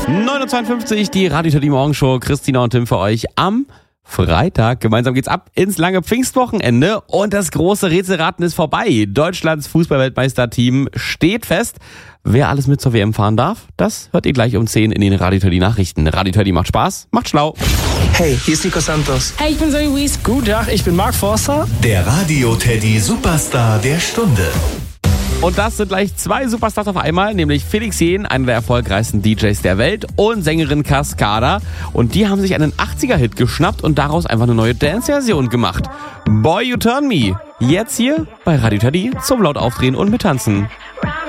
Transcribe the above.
9.52 Uhr, die Radio Teddy Morgenshow. Christina und Tim für euch am Freitag. Gemeinsam geht's ab ins lange Pfingstwochenende und das große Rätselraten ist vorbei. Deutschlands Fußballweltmeisterteam steht fest. Wer alles mit zur WM fahren darf, das hört ihr gleich um 10 in den Radio Teddy Nachrichten. Radio Teddy macht Spaß, macht schlau. Hey, hier ist Nico Santos. Hey, ich bin Zoe Wies. Guten Tag, ich bin Mark Forster. Der Radio Teddy Superstar der Stunde. Und das sind gleich zwei Superstars auf einmal, nämlich Felix Jähn, einer der erfolgreichsten DJs der Welt, und Sängerin Cascada. Und die haben sich einen 80er-Hit geschnappt und daraus einfach eine neue Dance-Version gemacht. Boy You Turn Me. Jetzt hier bei Radio Teddy zum laut aufdrehen und mittanzen.